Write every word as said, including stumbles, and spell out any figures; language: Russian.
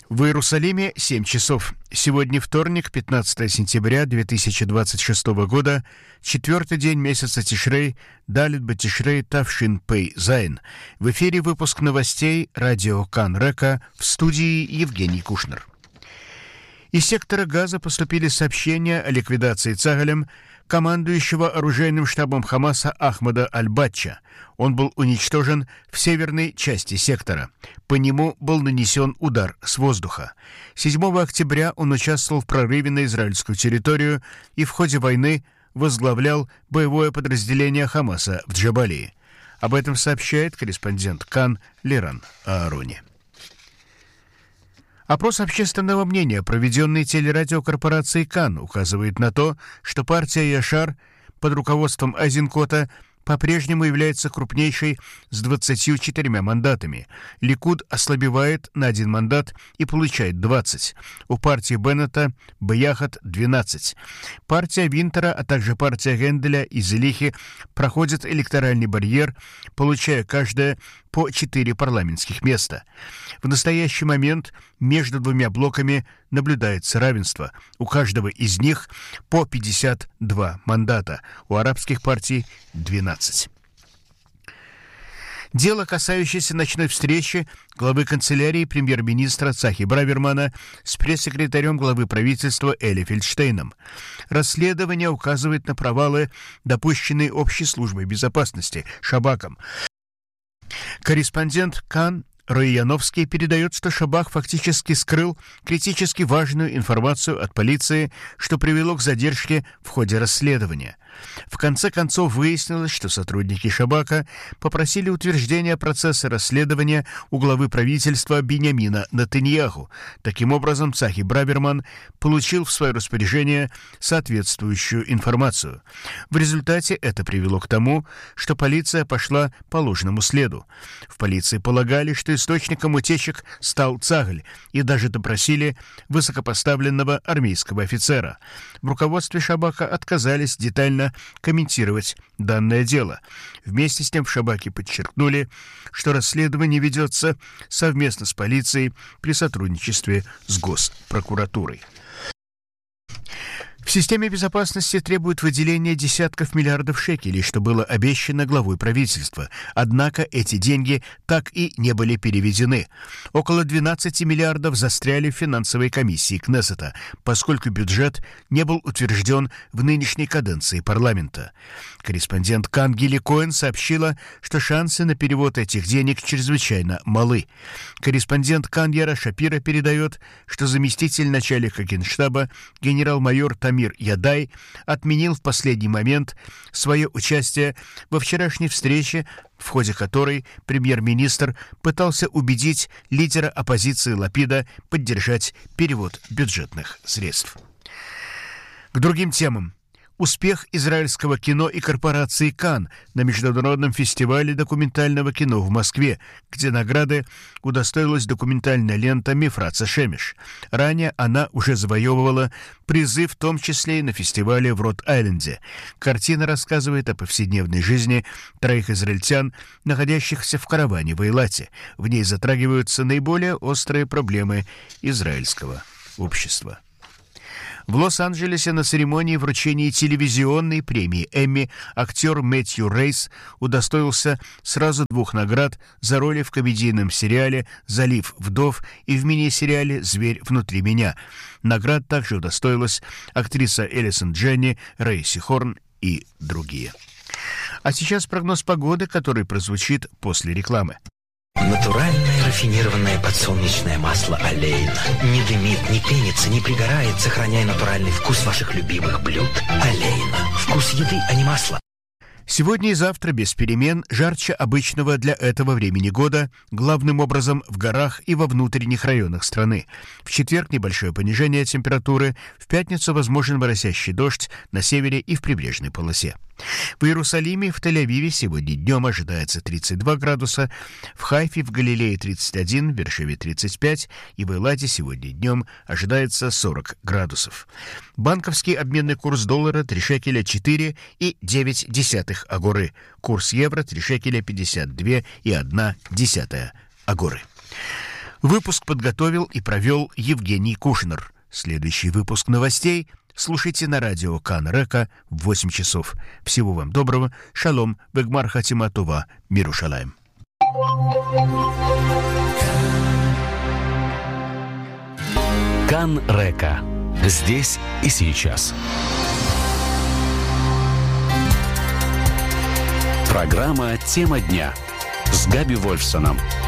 В Иерусалиме семь часов. Сегодня вторник, пятнадцатое сентября две тысячи двадцать шестого года, четвертый день месяца Тишрей, Далит Батишрей Тавшин Пей Зайн. В эфире выпуск новостей радио Кан Река, в студии Евгений Кушнер. Из сектора Газа поступили сообщения о ликвидации Цагалем командующего оружейным штабом Хамаса Ахмада Аль-Батча. Он был уничтожен в северной части сектора. По нему был нанесен удар с воздуха. седьмого октября он участвовал в прорыве на израильскую территорию и в ходе войны возглавлял боевое подразделение Хамаса в Джабалии. Об этом сообщает корреспондент Кан Лиран Аарони. Опрос общественного мнения, проведенный телерадиокорпорацией Кан, указывает на то, что партия Яшар под руководством Айзенкота по-прежнему является крупнейшей с двадцатью четырьмя мандатами. Ликуд ослабевает на один мандат и получает двадцать. У партии Беннета Бияхат двенадцать. Партия Винтера, а также партия Генделя и Зелихи проходят электоральный барьер, получая каждая по четыре парламентских места. В настоящий момент между двумя блоками наблюдается равенство. У каждого из них по пятьдесят два мандата. У арабских партий двенадцать. Дело, касающееся ночной встречи главы канцелярии премьер-министра Цахи Бравермана с пресс-секретарем главы правительства Эли Фельдштейном. Расследование указывает на провалы, допущенные Общей службой безопасности Шабаком. Корреспондент Кан Рой Яновский передает, что Шабак фактически скрыл критически важную информацию от полиции, что привело к задержке в ходе расследования. В конце концов выяснилось, что сотрудники Шабака попросили утверждения процесса расследования у главы правительства Биньямина Нетаньяху. Таким образом, Цахи Браверман получил в свое распоряжение соответствующую информацию. В результате это привело к тому, что полиция пошла по ложному следу. В полиции полагали, что источником утечек стал Цагаль, и даже допросили высокопоставленного армейского офицера. В руководстве Шабака отказались детально комментировать данное дело. Вместе с тем в Шабаке подчеркнули, что расследование ведется совместно с полицией при сотрудничестве с Госпрокуратурой. В системе безопасности требуют выделения десятков миллиардов шекелей, что было обещано главой правительства. Однако эти деньги так и не были переведены. Около двенадцати миллиардов застряли в финансовой комиссии Кнессета, поскольку бюджет не был утвержден в нынешней каденции парламента. Корреспондент Кан Гили Коэн сообщила, что шансы на перевод этих денег чрезвычайно малы. Корреспондент Кан Яра Шапира передает, что заместитель начальника Генштаба генерал-майор Тамир Мир Ядай отменил в последний момент свое участие во вчерашней встрече, в ходе которой премьер-министр пытался убедить лидера оппозиции Лапида поддержать перевод бюджетных средств. К другим темам. Успех израильского кино и корпорации Кан на международном фестивале документального кино в Москве, где награды удостоилась документальная лента «Мифраца Шемеш». Ранее она уже завоевывала призы, в том числе и на фестивале в Рот-Айленде. Картина рассказывает о повседневной жизни троих израильтян, находящихся в караване в Эйлате. В ней затрагиваются наиболее острые проблемы израильского общества. В Лос-Анджелесе на церемонии вручения телевизионной премии «Эмми» актер Мэтью Рейс удостоился сразу двух наград за роли в комедийном сериале «Залив вдов» и в мини-сериале «Зверь внутри меня». Наград также удостоилась актриса Элисон Дженни, Рейси Хорн и другие. А сейчас прогноз погоды, который прозвучит после рекламы. Натуральное рафинированное подсолнечное масло Олейна. Не дымит, не пенится, не пригорает, сохраняя натуральный вкус ваших любимых блюд. Олейна. Вкус еды, а не масла. Сегодня и завтра без перемен, жарче обычного для этого времени года, главным образом в горах и во внутренних районах страны. В четверг небольшое понижение температуры, в пятницу возможен моросящий дождь на севере и в прибрежной полосе. В Иерусалиме и в Тель-Авиве сегодня днем ожидается тридцать два градуса, в Хайфе, в Галилее тридцать один, в Бершеве тридцать пять и в Эйлате сегодня днем ожидается сорок градусов. Банковский обменный курс доллара три шекеля четыре и девять десятых агоры. Курс евро три шекеля пятьдесят два и одна десятая агоры. Выпуск подготовил и провел Евгений Кушнер. Следующий выпуск новостей слушайте на радио Кан Река в восемь часов. Всего вам доброго. Шалом. Вегмар хатима това. Миру шалаем. Кан Река. Здесь и сейчас. Программа «Тема дня» с Габи Вольфсоном.